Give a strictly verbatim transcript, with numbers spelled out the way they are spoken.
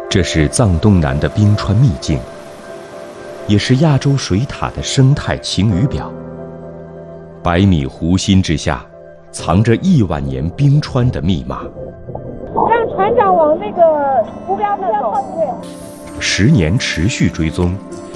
这是藏东南的冰川秘境，也是亚洲水獭的生态晴雨表。百米湖心之下，藏着亿万年冰川的密码。 让船长往那个浮标那走。 十年持续追踪，